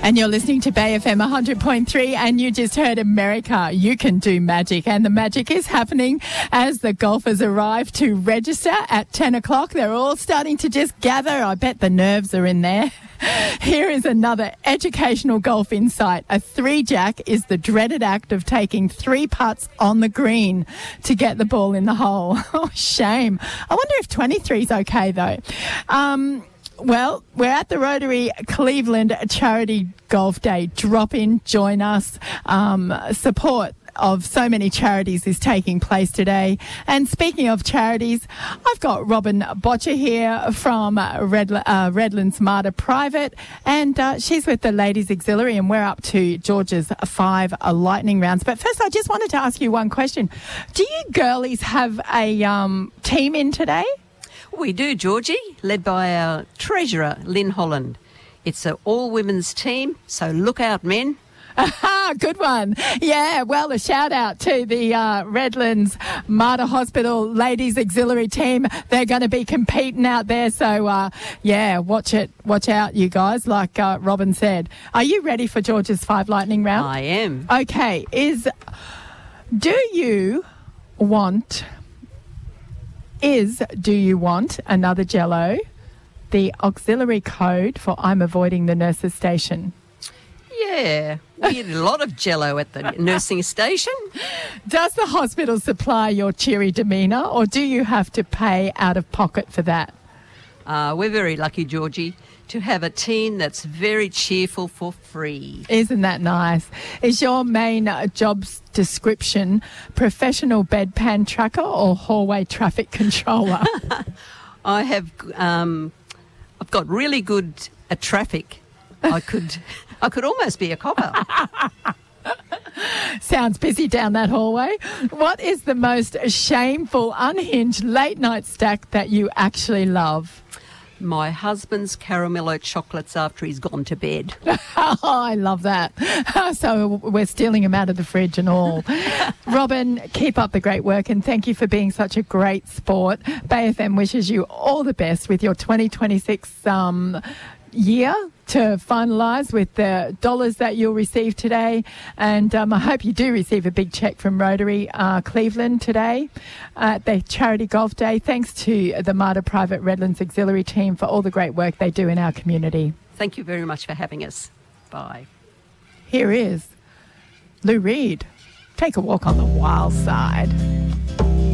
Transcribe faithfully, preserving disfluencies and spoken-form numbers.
And you're listening to Bay F M one hundred point three, and you just heard America, you can do magic. And the magic is happening as the golfers arrive to register at ten o'clock. They're all starting to just gather. I bet the nerves are in there. Here is another educational golf insight. A three-jack is the dreaded act of taking three putts on the green to get the ball in the hole. Oh, shame. I wonder if twenty-three is okay, though. Um... Well, we're at the Rotary Cleveland Charity Golf Day. Drop in, join us. Um, support of so many charities is taking place today. And speaking of charities, I've got Robin Botcher here from Red, uh, Redlands Mater Private, and uh, she's with the Ladies Auxiliary, and we're up to George's five uh, lightning rounds. But first, I just wanted to ask you one question. Do you girlies have a um, team in today? We do, Georgie, led by our treasurer, Lynn Holland. It's an all-women's team, so look out, men. Aha, good one. Yeah, well, a shout out to the uh, Redlands Mater Hospital Ladies Auxiliary team. They're going to be competing out there, so uh, yeah, watch it, watch out, you guys. Like uh, Robin said, are you ready for George's five lightning round? I am. Okay, is do you want? Is do you want another Jello? The auxiliary code for I'm avoiding the nurses station. Yeah, we eat a lot of Jello at the nursing station. Does the hospital supply your cheery demeanour, or do you have to pay out of pocket for that? Uh, we're very lucky, Georgie, to have a team that's very cheerful for free. Isn't that nice? Is your main uh, job's description professional bedpan tracker or hallway traffic controller? I have, um, I've got really good at traffic. I could, I could almost be a copper. Sounds busy down that hallway. What is the most shameful, unhinged late night stack that you actually love? My husband's caramello chocolates after he's gone to bed. Oh, I love that. So we're stealing them out of the fridge and all. Robin, keep up the great work, and thank you for being such a great sport. Bay F M wishes you all the best with your twenty twenty-six um, year to finalise with the dollars that you'll receive today. And um, I hope you do receive a big cheque from Rotary uh, Cleveland today at the Charity Golf Day. Thanks to the Mater Private Redlands Auxiliary team for all the great work they do in our community. Thank you very much for having us. Bye. Here is Lou Reed. Take a walk on the wild side.